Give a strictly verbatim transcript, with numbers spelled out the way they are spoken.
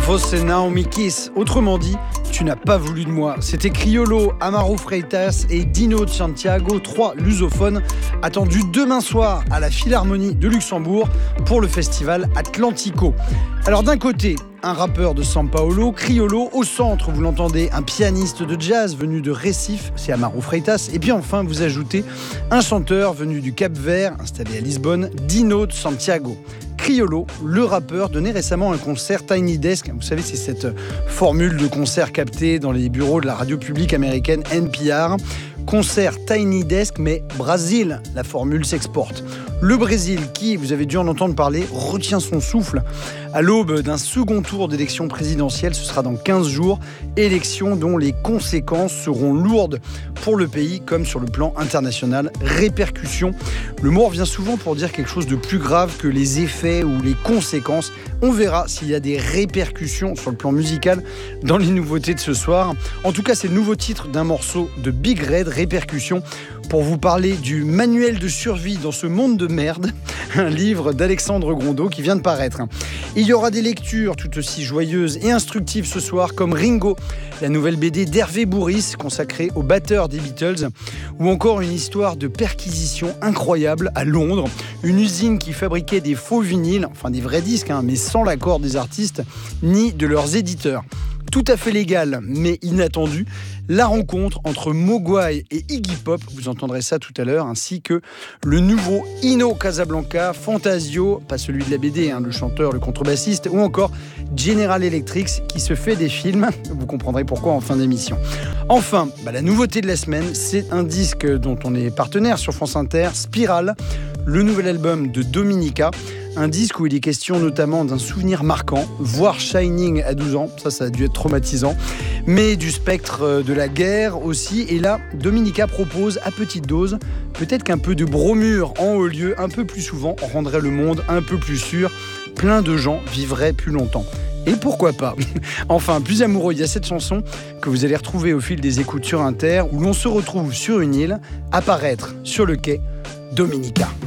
Você não me quis. Autrement dit, tu n'as pas voulu de moi. C'était Criollo, Amaro Freitas et Dino de Santiago, trois lusophones attendus demain soir à la Philharmonie de Luxembourg pour le festival Atlantico. Alors d'un côté, un rappeur de São Paulo, Criollo. Au centre, vous l'entendez, un pianiste de jazz venu de Recife, c'est Amaro Freitas. Et puis enfin, vous ajoutez un chanteur venu du Cap-Vert, installé à Lisbonne, Dino de Santiago. Criollo, le rappeur, donnait récemment un concert Tiny Desk. Vous savez, c'est cette formule de concert captée dans les bureaux de la radio publique américaine N P R. Concert Tiny Desk, mais Brésil, la formule s'exporte. Le Brésil, qui, vous avez dû en entendre parler, retient son souffle à l'aube d'un second tour d'élection présidentielle. Ce sera dans quinze jours. Élection dont les conséquences seront lourdes pour le pays comme sur le plan international. Répercussions. Le mot revient souvent pour dire quelque chose de plus grave que les effets ou les conséquences. On verra s'il y a des répercussions sur le plan musical dans les nouveautés de ce soir. En tout cas, c'est le nouveau titre d'un morceau de Big Red, Répercussions, pour vous parler du manuel de survie dans ce monde de merde, un livre d'Alexandre Grondeau qui vient de paraître. Il y aura des lectures tout aussi joyeuses et instructives ce soir, comme Ringo, la nouvelle B D d'Hervé Bourris consacrée au batteur des Beatles, ou encore une histoire de perquisition incroyable à Londres, une usine qui fabriquait des faux vinyles, enfin des vrais disques, hein, mais sans l'accord des artistes ni de leurs éditeurs. Tout à fait légal, mais inattendu, la rencontre entre Mogwai et Iggy Pop, vous entendrez ça tout à l'heure, ainsi que le nouveau Ino Casablanca, Fantasio, pas celui de la B D, hein, le chanteur, le contrebassiste, ou encore General Electric qui se fait des films, vous comprendrez pourquoi en fin d'émission. Enfin, bah, la nouveauté de la semaine, c'est un disque dont on est partenaire sur France Inter, Spiral, le nouvel album de Dominica. Un disque où il est question notamment d'un souvenir marquant, voir Shining à douze ans, ça, ça a dû être traumatisant, mais du spectre de la guerre aussi. Et là, Dominica propose à petite dose, peut-être qu'un peu de bromure en haut lieu, un peu plus souvent, rendrait le monde un peu plus sûr, plein de gens vivraient plus longtemps. Et pourquoi pas? Enfin, plus amoureux, il y a cette chanson que vous allez retrouver au fil des écoutes sur Inter, où l'on se retrouve sur une île, apparaître sur le quai, Dominica.